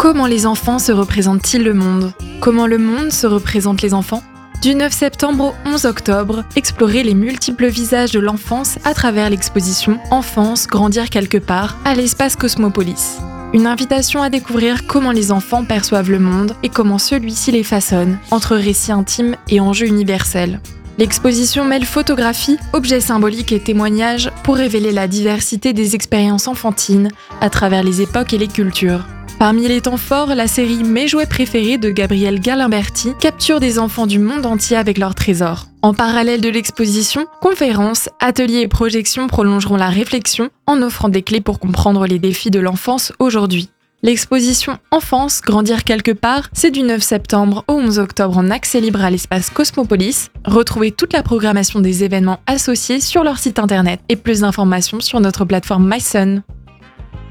Comment les enfants se représentent-ils le monde ? Comment le monde se représente les enfants ? Du 9 septembre au 11 octobre, explorez les multiples visages de l'enfance à travers l'exposition « Enfance, grandir quelque part » à l'espace Cosmopolis. Une invitation à découvrir comment les enfants perçoivent le monde et comment celui-ci les façonne, entre récits intimes et enjeux universels. L'exposition mêle photographie, objets symboliques et témoignages pour révéler la diversité des expériences enfantines à travers les époques et les cultures. Parmi les temps forts, la série Mes jouets préférés de Gabrielle Galimberti capture des enfants du monde entier avec leurs trésors. En parallèle de l'exposition, conférences, ateliers et projections prolongeront la réflexion en offrant des clés pour comprendre les défis de l'enfance aujourd'hui. L'exposition Enfance, grandir quelque part, c'est du 9 septembre au 11 octobre en accès libre à l'espace Cosmopolis. Retrouvez toute la programmation des événements associés sur leur site internet et plus d'informations sur notre plateforme MySun.